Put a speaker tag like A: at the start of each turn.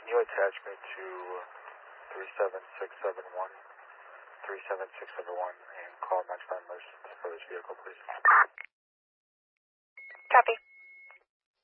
A: you attach me to 37671, 37671, and call 911 emergency for this vehicle, please?
B: Copy.